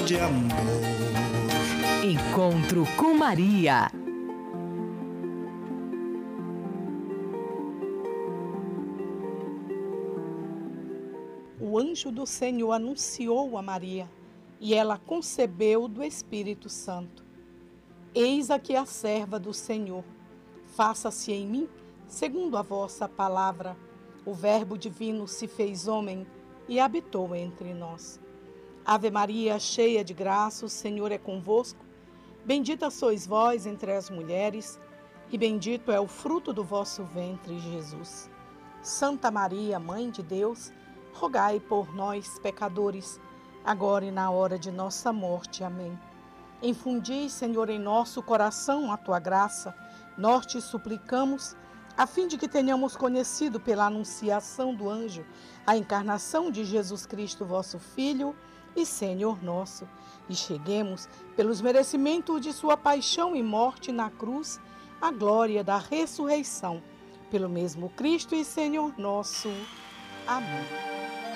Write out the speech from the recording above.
de amor. Encontro com Maria. O anjo do Senhor anunciou a Maria, e ela concebeu do Espírito Santo. Eis aqui a serva do Senhor. Faça-se em mim segundo a vossa palavra. O Verbo divino se fez homem e habitou entre nós. Ave Maria, cheia de graça, o Senhor é convosco. Bendita sois vós entre as mulheres, e bendito é o fruto do vosso ventre, Jesus. Santa Maria, Mãe de Deus, rogai por nós, pecadores, agora e na hora de nossa morte. Amém. Infundi, Senhor, em nosso coração a tua graça. Nós te suplicamos, a fim de que tenhamos conhecido pela anunciação do anjo a encarnação de Jesus Cristo, vosso Filho e Senhor nosso, e cheguemos, pelos merecimentos de sua paixão e morte na cruz, à glória da ressurreição. Pelo mesmo Cristo e Senhor nosso. Amém.